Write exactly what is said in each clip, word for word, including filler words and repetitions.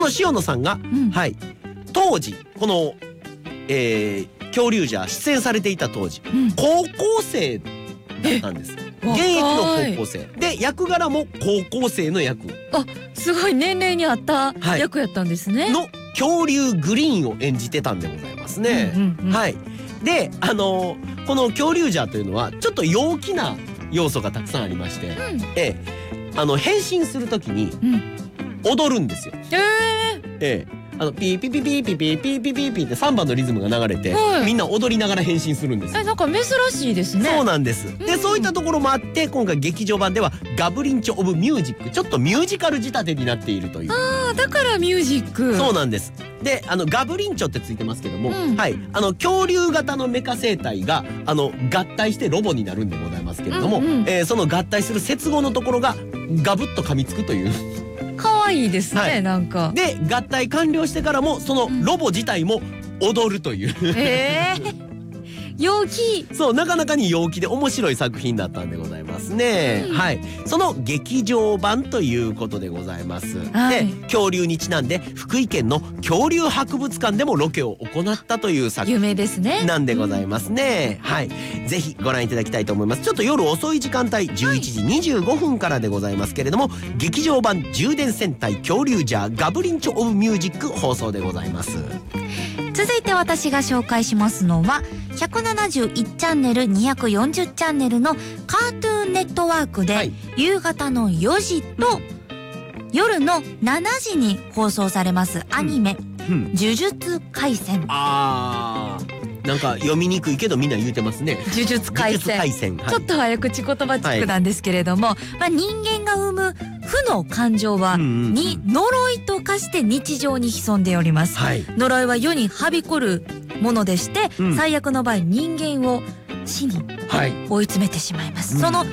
この塩野さんが、 うん、 はい当時この、えー、恐竜じゃ出演されていた当時、うん、高校生だったんです。現役の高校生で役柄も高校生の役。 あ、すごい年齢に合った役やったんですね。 はい、の恐竜グリーンを演じてたんでございますね。うんうんうん、はい。で、あのー、この恐竜ジャーというのはちょっと陽気な要素がたくさんありまして、うん、ええ、あの変身するときに踊るんですよ。えー、ええ。あのピーピーピーピーピーピーピーピーピーピーってさんばんのリズムが流れて、はい、みんな踊りながら変身するんです。 え、なんか珍しいですね。 そうなんです。で、うん、そういったところもあって今回劇場版ではガブリンチョ・オブ・ミュージック、ちょっとミュージカル仕立てになっているという。 ああ、だからミュージック。 そうなんです。で、あのガブリンチョってついてますけども、うん、はい、あの恐竜型のメカ生態があの合体してロボになるんでございますけれども、うんうん、えー、その合体する接合のところがガブッと噛みつくという。 可愛いですね、はい、なんか。 で合体完了してからもそのロボ自体も踊るという、うん、 えー陽気。 そう、なかなかに陽気で面白い作品だったんでございますね。うん、はい。その劇場版ということでございます。はい、で、恐竜にちなんで福井県の恐竜博物館でもロケを行ったという作品なんでございますね。うん、はい。ぜひご覧いただきたいと思います。ちょっと夜遅い時間帯じゅういちじにじゅうごふんからでございますけれども、はい、劇場版充電戦隊恐竜ジャーガブリンチョ・オブ・ミュージック放送でございます。 続いて私が紹介しますのはひゃくななじゅういちチャンネルにひゃくよんじゅうチャンネルのカートゥーンネットワークで、はい、夕方のよじと夜のしちじに放送されますアニメ、うんうん、呪術廻戦。 あー、なんか読みにくいけどみんな言うてますね。 呪術廻戦、はい、ちょっと早口言葉チックなんですけれども、はい、まあ、人間が生む負の感情は、うんうんうん、に呪いと化して日常に潜んでおります。はい、呪いは世にはびこるものでして、うん、最悪の場合人間を死に追い詰めてしまいます。はい、その、うん、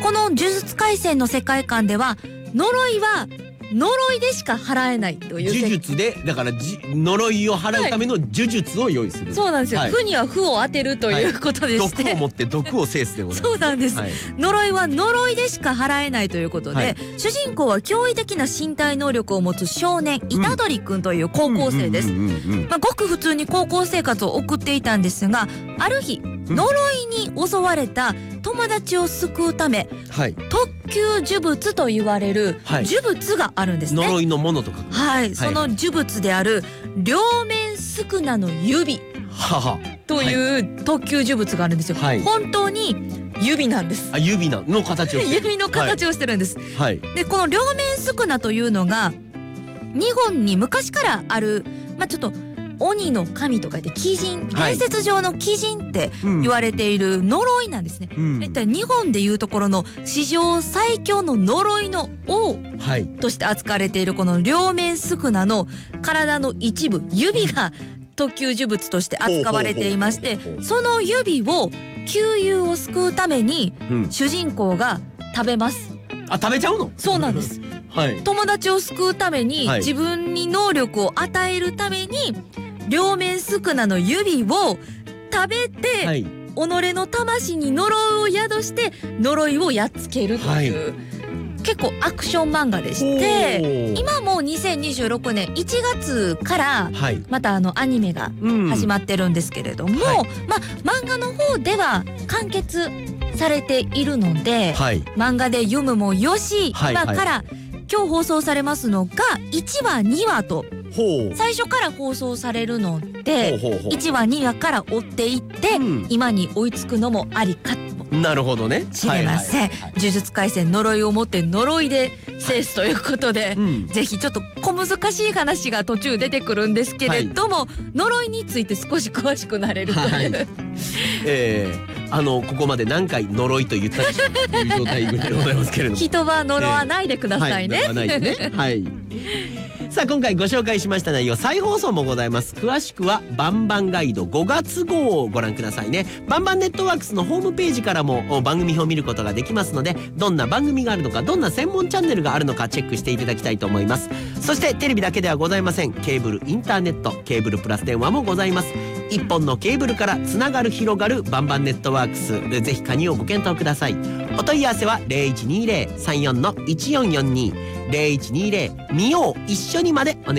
この呪術廻戦の世界観では呪いは呪いでしか払えないという呪術で、だからじ呪いを払うための呪術を用意する、はい、 そうなんですよ、はい、負には負を当てるということでして、 はい、毒を持って毒を制すでございます。 そうなんです、はい、呪いは呪いでしか払えないということで、はい、主人公は驚異的な身体能力を持つ少年虎杖くんという高校生です。ごく普通に高校生活を送っていたんですが、ある日呪いに襲われた友達を救うため、はい、特級呪物と言われる呪物があるんですね。 呪いのものとか、 はい、はい、その呪物である両面宿儺の指という特級呪物があるんですよ。はい、本当に指なんです。 あ、指なの形をしてる指の形をしてるんです。はい、でこの両面宿儺というのが日本に昔からある、まあちょっと鬼の神とか言って鬼神、伝説上の鬼神って言われている呪いなんですね。うん、一体日本でいうところの史上最強の呪いの王として扱われているこの両面宿儺の体の一部指が特級呪物として扱われていまして、その指を旧友を救うために主人公が食べます。 あ、食べちゃうの？ そうなんです。はい、友達を救うために、はい、自分に能力を与えるために両面宿儺の指を食べて、はい、己の魂に呪いを宿して呪いをやっつけるという、はい、結構アクション漫画でして、今もにせんにじゅうろくねんいちがつからまたあのアニメが始まってるんですけれども、うん、はい、まあ漫画の方では完結されているので、はい、漫画で読むもよし、はい、今から、はい、今日放送されますのがいちわにわと最初から放送されるので、ほうほうほう、いちわにわから追っていって、うん、今に追いつくのもありかもなるほどねしれません。呪術廻戦呪いをもって呪いで制すということで、はい、うん、ぜひちょっと小難しい話が途中出てくるんですけれども、はい、呪いについて少し詳しくなれるという、はい、えー、あのここまで何回呪いと言ったりという状態でございますけれども人は呪わないでくださいね、 えー、はい、呪わないでねはいさあ今回ご紹介しました内容再放送もございます。詳しくはバンバンガイドごがつ号をご覧くださいね。バンバンネットワークスのホームページからも番組表を見ることができますので、どんな番組があるのかどんな専門チャンネルがあるのかチェックしていただきたいと思います。そしてテレビだけではございません。ケーブルインターネットケーブルプラス電話もございます。 一本のケーブルからつながる広がるバンバンネットワークス、ぜひ加入をご検討ください。お問い合わせは ゼロいちにゼロ さんよん いちよんよんに ゼロいちにゼロ 見よう一緒にまでお願いします。